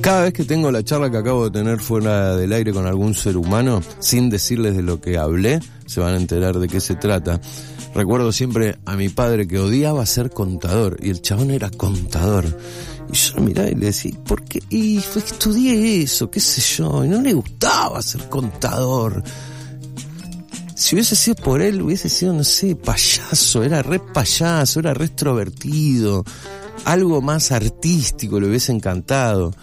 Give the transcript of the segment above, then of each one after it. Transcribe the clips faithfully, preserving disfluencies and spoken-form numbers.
Cada vez que tengo la charla que acabo de tener fuera del aire con algún ser humano, sin decirles de lo que hablé, se van a enterar de qué se trata. Recuerdo siempre a mi padre que odiaba ser contador, y el chabón era contador. Y yo lo miraba y le decía, ¿por qué? Y estudié eso, qué sé yo, y no le gustaba ser contador. Si hubiese sido por él, hubiese sido, no sé, payaso, era re payaso, era re extrovertido, algo más artístico le hubiese encantado.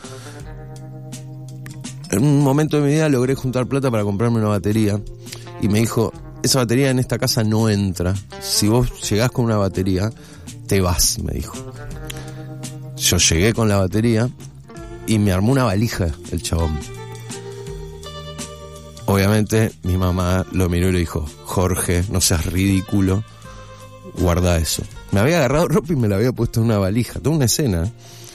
En un momento de mi vida logré juntar plata para comprarme una batería, y me dijo, esa batería en esta casa no entra, si vos llegás con una batería, te vas, me dijo. Yo llegué con la batería y me armó una valija el chabón. Obviamente mi mamá lo miró y le dijo, Jorge, no seas ridículo, guarda eso. Me había agarrado ropa y me la había puesto en una valija, toda una escena.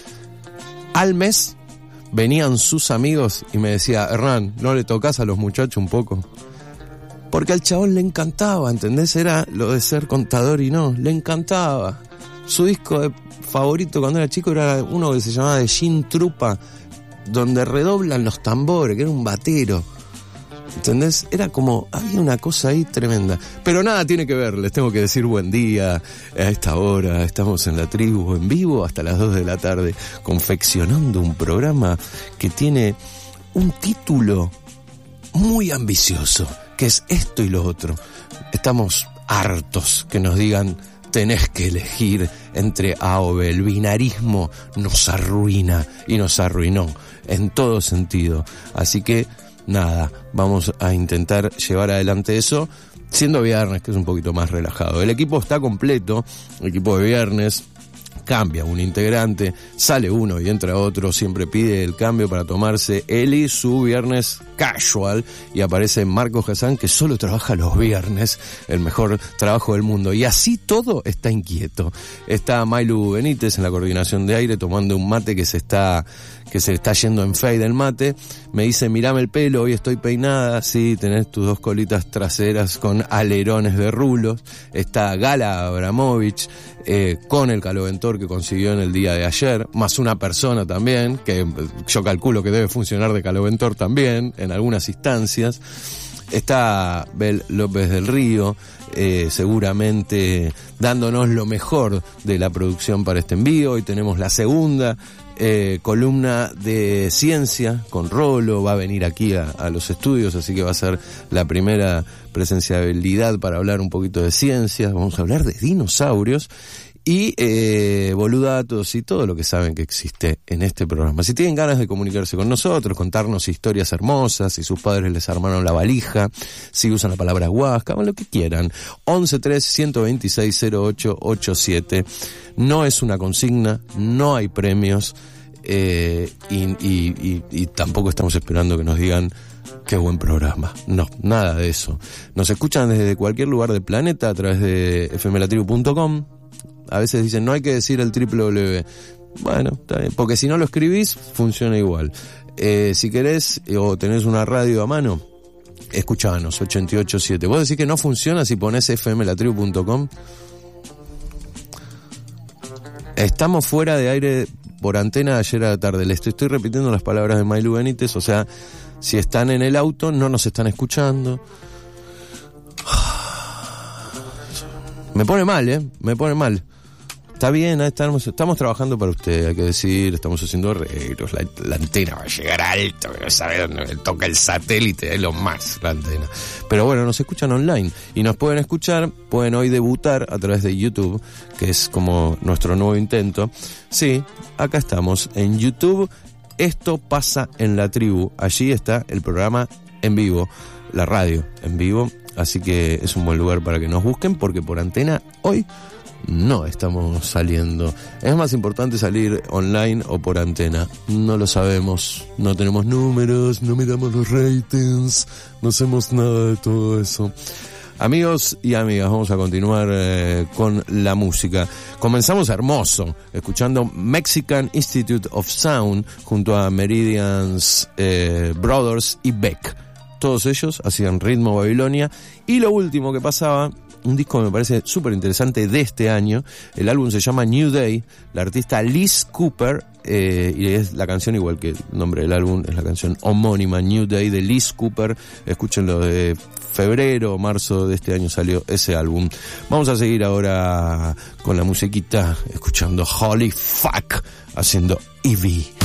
Al mes venían sus amigos y me decía, Hernán, ¿no le tocas a los muchachos un poco? Porque al chabón le encantaba, ¿entendés? Era lo de ser contador y no, le encantaba. Su disco de favorito cuando era chico era uno que se llamaba de Gin Trupa, donde redoblan los tambores, que era un batero. ¿Entendés? Era como, había una cosa ahí tremenda. Pero nada tiene que ver, les tengo que decir buen día a esta hora. Estamos en La Tribu, en vivo hasta las dos de la tarde, confeccionando un programa que tiene un título muy ambicioso, que es esto y lo otro. Estamos hartos que nos digan, tenés que elegir entre A o B. El binarismo nos arruina y nos arruinó en todo sentido. Así que nada, vamos a intentar llevar adelante eso, siendo viernes, que es un poquito más relajado. El equipo está completo, el equipo de viernes. Cambia un integrante, sale uno y entra otro, siempre pide el cambio para tomarse él y su viernes casual, y aparece Marcos Hassan, que solo trabaja los viernes, el mejor trabajo del mundo, y así todo está inquieto. Está Mailu Benítez en la coordinación de aire tomando un mate que se está que se está yendo en fade el mate. Me dice, mirame el pelo, hoy estoy peinada. Sí, tenés tus dos colitas traseras con alerones de rulos. Está Gala Abramovich eh, con el caloventor que consiguió en el día de ayer, más una persona también, que yo calculo que debe funcionar de caloventor también en algunas instancias. Está Bel López del Río, eh, seguramente dándonos lo mejor de la producción para este envío. Hoy tenemos la segunda eh, columna de ciencia con Rolo, va a venir aquí a, a los estudios, así que va a ser la primera presencialidad para hablar un poquito de ciencia. Vamos a hablar de dinosaurios y eh, boludatos y todo lo que saben que existe en este programa. Si tienen ganas de comunicarse con nosotros, contarnos historias hermosas, si sus padres les armaron la valija, si usan la palabra huasca, lo que quieran. once tres ciento veintiséis cero ocho ochenta y siete. No es una consigna, no hay premios eh, y, y, y, y tampoco estamos esperando que nos digan qué buen programa. No, nada de eso. Nos escuchan desde cualquier lugar del planeta a través de f m la tribu punto com. A veces dicen, no hay que decir el triple W. Bueno, está bien, porque si no lo escribís, funciona igual. Eh, si querés, o tenés una radio a mano, escuchanos, ochenta y ocho punto siete. ¿Vos decís que no funciona si ponés f m la tribu punto com? Estamos fuera de aire por antena ayer a la tarde. Les estoy, estoy repitiendo las palabras de Mailu Benítez, o sea, si están en el auto, no nos están escuchando. Me pone mal, ¿eh? Me pone mal. Está bien, estamos, estamos trabajando para usted, hay que decir, estamos haciendo arreglos, la, la antena va a llegar alto, no sabe dónde toca el satélite, es lo más, la antena. Pero bueno, nos escuchan online y nos pueden escuchar, pueden hoy debutar a través de YouTube, que es como nuestro nuevo intento. Sí, acá estamos, en YouTube, Esto Pasa en la Tribu, allí está el programa en vivo, la radio en vivo, así que es un buen lugar para que nos busquen, porque por antena hoy no estamos saliendo. Es más importante salir online o por antena. No lo sabemos. No tenemos números, no miramos los ratings, no hacemos nada de todo eso. Amigos y amigas, vamos a continuar eh, con la música. Comenzamos hermoso, escuchando Mexican Institute of Sound junto a Meridian's eh, Brothers y Beck. Todos ellos hacían ritmo Babilonia. Y lo último que pasaba, un disco que me parece súper interesante de este año. El álbum se llama New Day. La artista Liz Cooper eh, y es la canción, igual que el nombre del álbum, es la canción homónima, New Day, de Liz Cooper. Escúchenlo, de febrero o marzo de este año salió ese álbum. Vamos a seguir ahora con la musiquita, escuchando Holy Fuck, haciendo Evie.